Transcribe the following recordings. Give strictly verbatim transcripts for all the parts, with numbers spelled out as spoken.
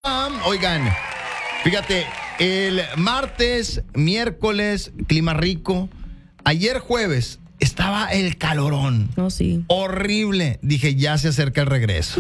Oigan, fíjate, el martes, miércoles, clima rico. Ayer jueves estaba el calorón. Oh, sí. Horrible. Dije, ya se acerca el regreso.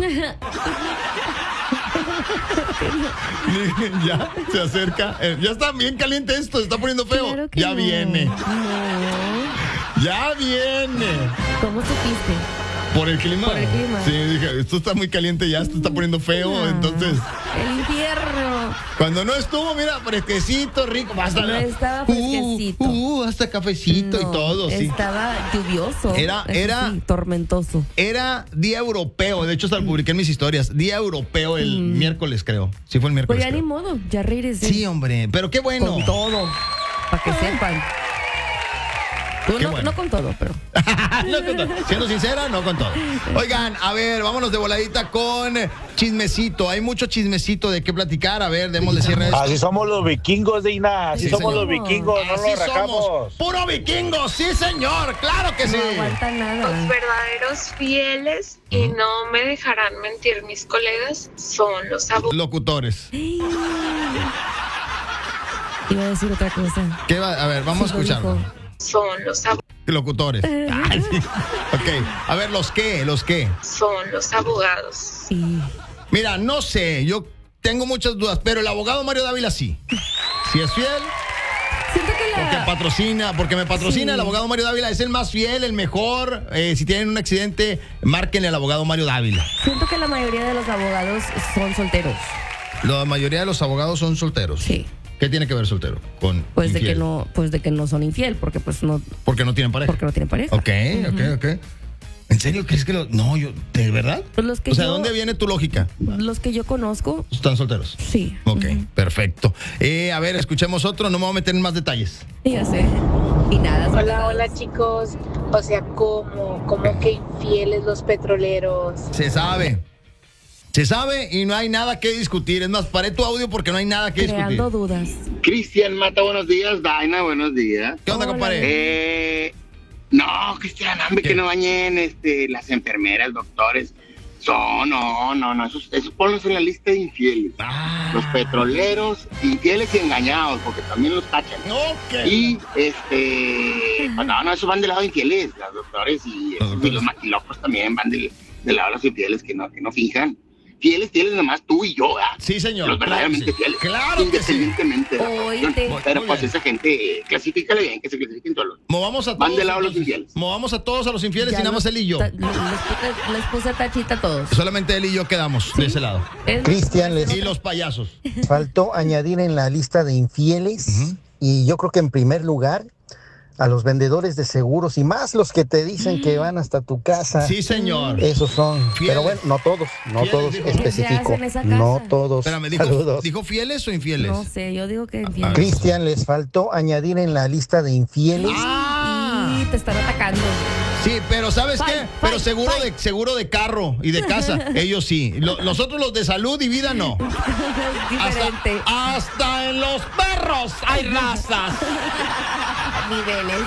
Ya se acerca. Ya está bien caliente esto, se está poniendo feo. Claro que ya no. viene. No. Ya viene. ¿Cómo supiste? ¿Por el clima? Por el clima. Sí, dije, esto está muy caliente ya, esto está poniendo feo, No. entonces... El infierno. Cuando no estuvo, mira, fresquecito, rico, hasta... No estaba fresquecito. Uh, uh, hasta cafecito No, y todo, sí. Estaba lluvioso. Era- Eso era- sí, tormentoso. Era día europeo, de hecho hasta lo publiqué en mis historias, día europeo el Mm. miércoles, creo. Sí fue el Pues miércoles, ya ni creo. modo, ya regresé. Sí, hombre, pero qué bueno. Con todo, para que sepan. Tú Qué no, bueno. no con todo, pero. No con todo. Siendo sincera, no con todo. Oigan, a ver, vámonos de voladita con chismecito. Hay mucho chismecito de qué platicar. A ver, démosle cierre a esto. Así somos los vikingos, Dina. Así Sí, somos señor. los vikingos, no Así nos rajamos. somos. Puro vikingo, sí, señor. Claro que sí. No aguanta nada. Los verdaderos fieles, y no me dejarán mentir mis colegas, son los abogados. Locutores. Iba a decir otra cosa. ¿Qué va? A ver, vamos Sí, a lo escucharlo. dijo. Son los abogados. Locutores. Ah, sí. Ok, a ver, ¿los qué? ¿Los qué? Son los abogados. Sí. Mira, no sé, yo tengo muchas dudas, pero el abogado Mario Dávila sí. Si es fiel, Siento que porque la. patrocina, porque me patrocina Sí. el abogado Mario Dávila, es el más fiel, el mejor. Eh, si tienen un accidente, márquenle al abogado Mario Dávila. Siento que la mayoría de los abogados son solteros. La mayoría de los abogados son solteros. Sí. ¿Qué tiene que ver soltero con Pues de infiel? que no, pues de que no son infiel, porque pues no, Porque no tienen pareja. porque no tienen pareja. Ok, ok, ok. ¿En serio crees que lo.? No, yo. ¿De verdad? Pues los que o sea, yo- ¿dónde viene tu lógica? Los que yo conozco, Están solteros. sí. Ok, Ujú. perfecto. Eh, a ver, escuchemos otro, no me voy a meter en más detalles. Ya sé. Y nada. son Hola, pegados. hola chicos. O sea, ¿cómo? ¿Cómo que infieles los petroleros? Se sabe. Se sabe y no hay nada que discutir. Es más, paré tu audio porque no hay nada que Creando discutir. dudas. Cristian Mata, buenos días. Daina, buenos días. ¿Qué onda, Hola. compadre? Eh, no, Cristian, hombre, ¿Qué? que no bañen este, las enfermeras, doctores. Son, no, no, no, esos, esos ponlos en la lista de infieles. Ah. Los petroleros, infieles y engañados, porque también los tachan. Ok. Y, este, pues, no, no, esos van del lado de infieles, los doctores y, Los esos, y doctores. los maquilocos también van del, del lado de los infieles que no, que no finjan. Fieles, fieles nomás tú y yo, ¿ah? Sí, señor. Los claro que verdaderamente sí. fieles. Claro que sí. Independientemente de la Oíte. profesión. Muy- Pero muy pues bien. esa gente, eh, clasifícale bien, que se clasifiquen todos los. Movamos a todos. Van del lado de los entonces. infieles. Movamos a todos a los infieles Ya y nada más los- él y yo. ta- Les, puse, les puse tachita a todos. Solamente él y yo quedamos de ese lado. Es- Cristian, les Y los payasos. faltó añadir en la lista de infieles, Ujú. y yo creo que en primer lugar a los vendedores de seguros, y más los que te dicen que van hasta tu casa. Sí, señor. Esos son, Fieles. pero bueno, no todos, no Fieles, todos dijo. ¿Qué se especifico, hace en esa casa? no todos. Espérame, ¿dijo, Saludos. ¿dijo fieles o infieles? No sé, yo digo que Ah. infiel. Cristian, les faltó añadir en la lista de infieles. Ah. Y te están atacando. Sí, pero ¿sabes Fight, qué? fight, Pero seguro fight. de seguro de carro y de casa, ellos sí. Lo- nosotros los de salud y vida no. Diferente. Hasta, hasta en los perros hay razas. Niveles.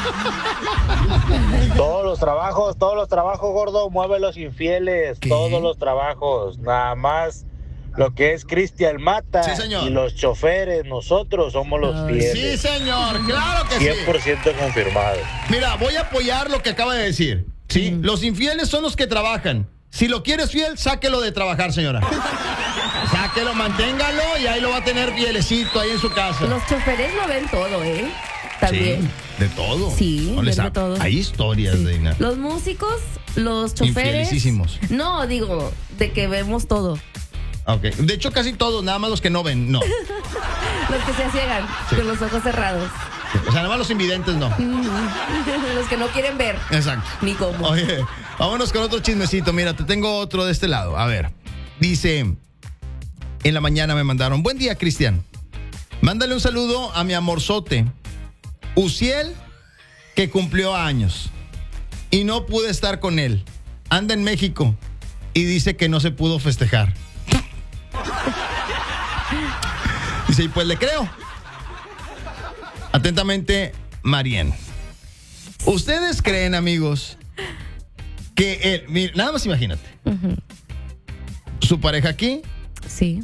Todos los trabajos, todos los trabajos, gordo, mueve los infieles. ¿Qué? Todos los trabajos. Nada más lo que es Cristian Mata. Sí, señor. Y los choferes, nosotros somos los Ay. Sí, fieles. señor, claro que sí. cien por ciento confirmado. Mira, voy a apoyar lo que acaba de decir. Sí, Mm. los infieles son los que trabajan. Si lo quieres fiel, sáquelo de trabajar, señora. Sáquelo, manténgalo y ahí lo va a tener fielecito ahí en su casa. Los choferes lo ven todo, ¿eh? También. Sí, de todo. Sí, No les ven de ha- todo. Hay historias, Sí. Deina. Los músicos, los choferes. Infielicísimos. No, digo, de que vemos todo. Ok. De hecho, casi todos, nada más los que no ven, no. Los que se aciegan Sí. con los ojos cerrados. O sea, nada más los invidentes no. Los que no quieren ver. Exacto. Ni cómo. Oye, vámonos con otro chismecito. Mira, te tengo otro de este lado. A ver. Dice, en la mañana me mandaron, buen día, Cristian. Mándale un saludo a mi amorzote, Uciel, que cumplió años. Y no pude estar con él. Anda en México y dice que no se pudo festejar. Dice, y pues le creo. Atentamente, Marien. ¿Ustedes creen, amigos, que él, mira, nada más imagínate, Ujú. su pareja aquí, Sí.